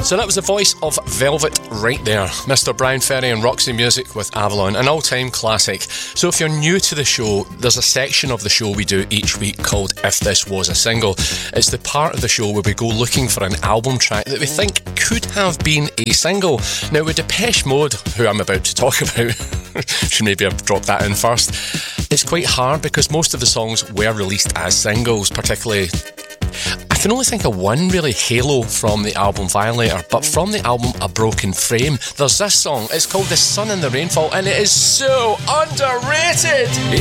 So that was the voice of Velvet right there. Mr. Brian Ferry and Roxy Music with Avalon, an all-time classic. So if you're new to the show, there's a section of the show we do each week called If This Was a Single. It's the part of the show where we go looking for an album track that we think could have been a single. Now with Depeche Mode, who I'm about to talk about, should maybe have dropped that in first, it's quite hard because most of the songs were released as singles, particularly... I can only think of one really, Halo, from the album Violator, but from the album A Broken Frame, there's this song. It's called The Sun and the Rainfall, and it is so underrated.